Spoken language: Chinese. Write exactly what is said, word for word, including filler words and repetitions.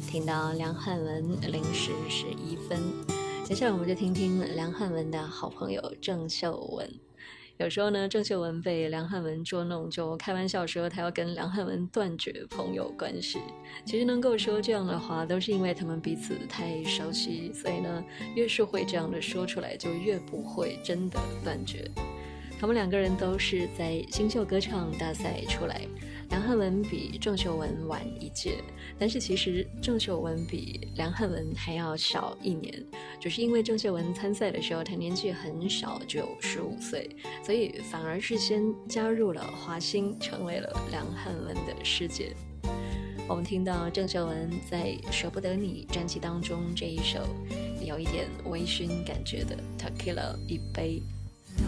听到梁汉文零时十一分，接下来我们就听听梁汉文的好朋友郑秀文。有时候呢，郑秀文被梁汉文捉弄，就开玩笑说他要跟梁汉文断绝朋友关系。其实能够说这样的话，都是因为他们彼此太熟悉，所以呢，越是会这样的说出来，就越不会真的断绝。他们两个人都是在新秀歌唱大赛出来，梁汉文比郑秀文晚一届，但是其实郑秀文比梁汉文还要小一年，就是因为郑秀文参赛的时候她年纪很小，只有十五岁，所以反而是先加入了华星，成为了梁汉文的师姐。我们听到郑秀文在《舍不得你》专辑当中这一首有一点微醺感觉的 Tequila 一杯。